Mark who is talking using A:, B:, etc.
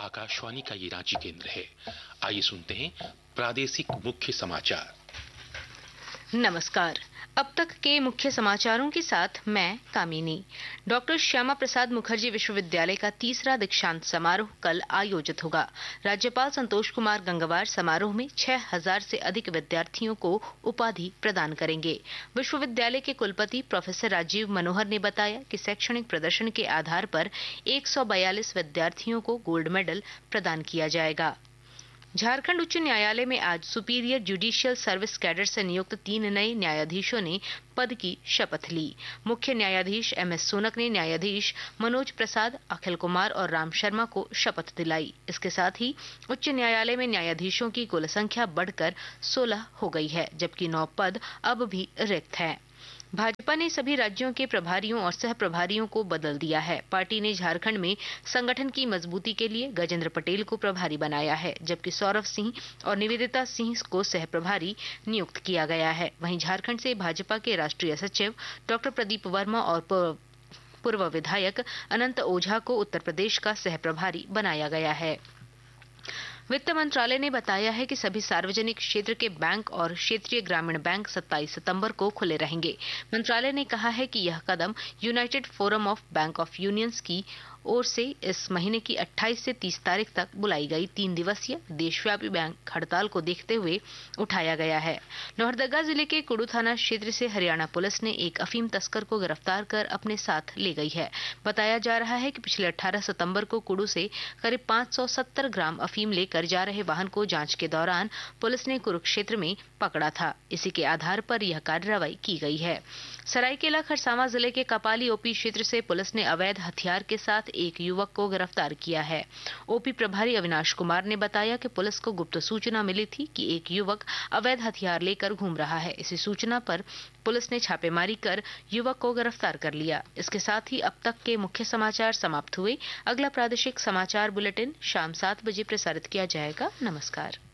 A: आकाशवाणी का ये रांची केंद्र है। आइए सुनते हैं प्रादेशिक मुख्य समाचार।
B: नमस्कार। अब तक के मुख्य समाचारों के साथ मैं कामिनी। डॉक्टर श्यामा प्रसाद मुखर्जी विश्वविद्यालय का तीसरा दीक्षांत समारोह कल आयोजित होगा। राज्यपाल संतोष कुमार गंगवार समारोह में 6000 से अधिक विद्यार्थियों को उपाधि प्रदान करेंगे। विश्वविद्यालय के कुलपति प्रोफेसर राजीव मनोहर ने बताया कि शैक्षणिक प्रदर्शन के आधार पर 142 विद्यार्थियों को गोल्ड मेडल प्रदान किया जाएगा। झारखंड उच्च न्यायालय में आज सुपीरियर जुडिशियल सर्विस कैडर से नियुक्त 3 नए न्यायाधीशों ने पद की शपथ ली। मुख्य न्यायाधीश MS सोनक ने न्यायाधीश मनोज प्रसाद, अखिल कुमार और राम शर्मा को शपथ दिलाई। इसके साथ ही उच्च न्यायालय में न्यायाधीशों की कुल संख्या बढ़कर 16 हो गई है, जबकि 9 पद अब भी रिक्त हैं। भाजपा ने सभी राज्यों के प्रभारियों और सह प्रभारियों को बदल दिया है। पार्टी ने झारखंड में संगठन की मजबूती के लिए गजेंद्र पटेल को प्रभारी बनाया है, जबकि सौरभ सिंह और निवेदिता सिंह को सह प्रभारी नियुक्त किया गया है। वहीं झारखंड से भाजपा के राष्ट्रीय सचिव डॉक्टर प्रदीप वर्मा और पूर्व विधायक अनंत ओझा को उत्तर प्रदेश का सह प्रभारी बनाया गया है। वित्त मंत्रालय ने बताया है कि सभी सार्वजनिक क्षेत्र के बैंक और क्षेत्रीय ग्रामीण बैंक 27 सितंबर को खुले रहेंगे। मंत्रालय ने कहा है कि यह कदम United forum of bank of unions की ओर से इस महीने की 28 से 30 तारीख तक बुलाई गई 3 दिवसीय देशव्यापी बैंक हड़ताल को देखते हुए उठाया गया है। लोहरदगा जिले के कुडू थाना क्षेत्र से हरियाणा पुलिस ने एक अफीम तस्कर को गिरफ्तार कर अपने साथ ले गई है। बताया जा रहा है कि पिछले 18 सितंबर को कुडू से करीब 570 ग्राम अफीम लेकर जा रहे वाहन को जांच के दौरान पुलिस ने कुरुक्षेत्र में पकड़ा था। इसी के आधार पर यह कार्रवाई की गई है। सरायकेला खरसावां जिले के कपाली ओपी क्षेत्र से पुलिस ने अवैध हथियार के साथ एक युवक को गिरफ्तार किया है। ओपी प्रभारी अविनाश कुमार ने बताया कि पुलिस को गुप्त सूचना मिली थी कि एक युवक अवैध हथियार लेकर घूम रहा है। इसी सूचना पर पुलिस ने छापेमारी कर युवक को गिरफ्तार कर लिया। इसके साथ ही अब तक के मुख्य समाचार समाप्त हुए। अगला प्रादेशिक समाचार बुलेटिन शाम 7 बजे प्रसारित किया जाएगा। नमस्कार।